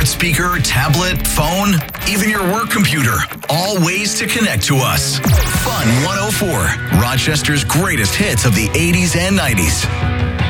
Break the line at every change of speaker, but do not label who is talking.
smart speaker, tablet, phone, even your work computer. All ways to connect to us. Fun 104, Rochester's greatest hits of the 80s and 90s.